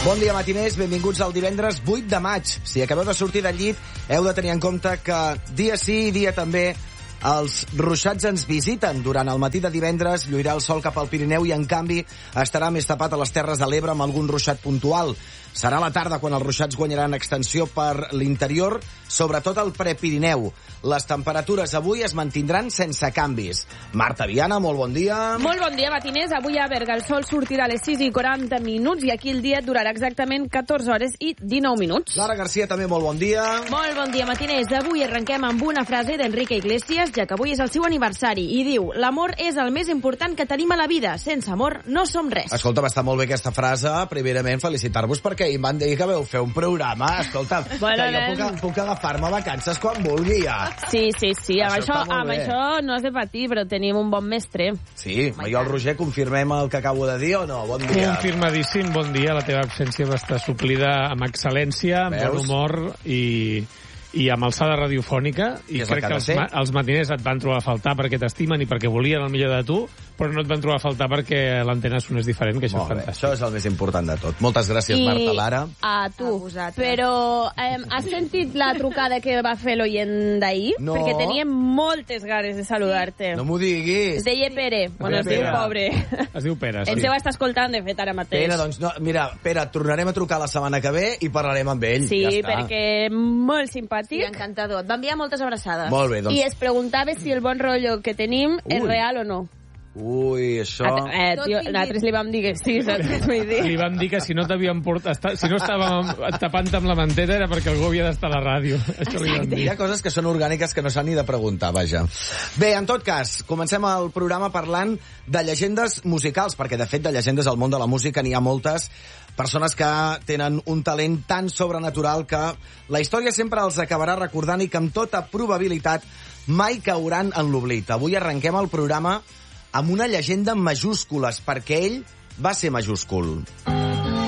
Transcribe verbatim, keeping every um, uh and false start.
Bon dia, matiners. Benvinguts al divendres vuit de maig. Si acabeu de sortir del llit, heu de tenir en compte que dia sí i dia també els ruixats ens visiten. Durant el matí de divendres lluirà el sol cap al Pirineu i, en canvi, estarà més tapat a les Terres de l'Ebre amb algun ruixat puntual. Serà a la tarda quan els ruixats guanyaran extensió per l'interior, sobretot al Prepirineu. Les temperatures avui es mantindran sense canvis. Marta Viana, molt bon dia. Molt bon dia, matiners. Avui a Berga el sol sortirà a les sis i quaranta minuts i aquí el dia durarà exactament catorze hores i dinou minuts. Clara Garcia, també molt bon dia. Molt bon dia, matiners. Avui arrenquem amb una frase d'Enrique Iglesias, ja que avui és el seu aniversari, i diu: l'amor és el més important que tenim a la vida. Sense amor no som res. Escolta, està molt bé aquesta frase. Primerament, felicitar-vos perquè em van dir que veu fer un programa. Escolta, bueno, que jo puc, puc agafar-me vacances quan vulgui, ja. Sí, sí, sí. Amb Això això, està molt amb bé. això no has de patir, però tenim un bon mestre. Sí, jo el Roger, confirmem el que acabo de dir o no? Bon dia. Confirmadíssim, bon dia. La teva absència va estar suplida amb excel·lència, amb Veus? bon humor i, i amb alçada radiofònica. I És el crec que ha que de els, ser. ma els matiners et van trobar a faltar perquè t'estimen i perquè volien el millor de tu, però no et van trobar a faltar perquè l'antena sonés diferent, que això Molt és bé, fantàstic. això és el més important de tot. Moltes gràcies, I Marta Lara. a tu. A vosaltres. Però eh, has sentit la trucada que va fer l'oient d'ahir? No. Perquè teníem moltes ganes de saludar-te. No m'ho diguis. Es deia Pere. Bueno, es Pere. diu pobre. Es diu Pere, Ell sí. se va estar escoltant, de fet, ara mateix. Pere, doncs, no, mira, Pere, et tornarem a trucar la setmana que ve i parlarem amb ell. Sí, ja està. perquè molt Sí, simpàtic. encantador. Et va enviar moltes abraçades. Molt bé, doncs. I es preguntava si el bon rotllo que tenim és Ui. real o no. Ui, això... Eh, Tot tio, fins i- nosaltres li vam dir que sí, saps què vull dir? Li vam dir que si no t'havien portat, si no estàvem tapant amb la manteta era perquè algú havia d'estar a la ràdio. Això li vam dir. Hi ha coses que són orgàniques que no s'han ni de preguntar, vaja. Bé, en tot cas, comencem el programa parlant de llegendes musicals, perquè, de fet, de llegendes al món de la música n'hi ha moltes. Persones que tenen un talent tan sobrenatural que la història sempre els acabarà recordant i que, amb tota probabilitat, mai cauran en l'oblit. Avui arrenquem el programa amb una llegenda en majúscules, perquè ell va ser majúscul.